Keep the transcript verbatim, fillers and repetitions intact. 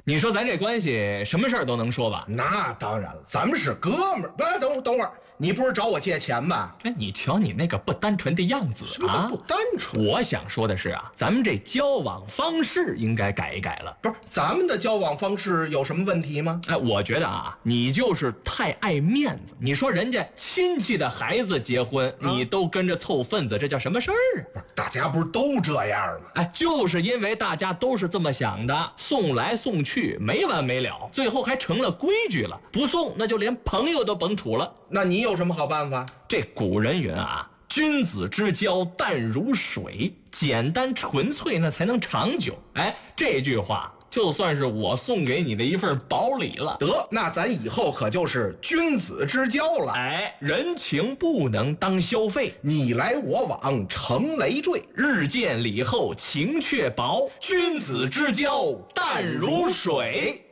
你说咱这关系什么事儿都能说吧？ 那当然了，咱们是哥们儿。哎，等会儿等会儿，你不是找我借钱吧？ 哎，你瞧你那个不单纯的样子什么啊！ 叫不单纯？ 我想说的是啊，咱们这交往方式应该改一改了。 不是，咱们的交往方式有什么问题吗？ 哎，我觉得啊，你就是太爱面子。你说人家亲戚的孩子结婚，啊、你都跟着凑份子，这叫什么事儿啊？ 不是，大家不是都这样吗？ 哎，就是因为大家都是这么想的，送来送去没完没了，最后还成了规矩了。不送，那就连朋友都甭处了。 那你有什么好办法？ 这古人云啊，君子之交淡如水，简单纯粹那才能长久。哎，这句话就算是我送给你的一份薄礼了。 得，那咱以后可就是君子之交了。 哎，人情不能当消费， 你来我往成累赘， 日见礼后情却薄，君子之交淡如水。